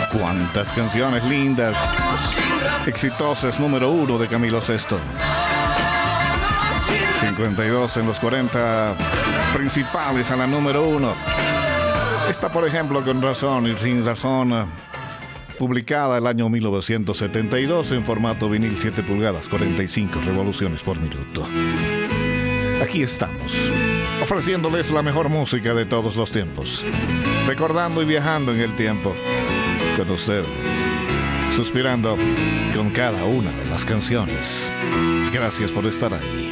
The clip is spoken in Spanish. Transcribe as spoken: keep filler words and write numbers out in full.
Cuántas canciones lindas, exitosas, número uno de Camilo Sesto. cincuenta y dos en los cuarenta principales a la número uno. Esta, por ejemplo, Con razón y sin razón, publicada el año mil novecientos setenta y dos en formato vinil siete pulgadas, cuarenta y cinco revoluciones por minuto. Aquí estamos, ofreciéndoles la mejor música de todos los tiempos, recordando y viajando en el tiempo con usted, suspirando con cada una de las canciones. Gracias por estar ahí.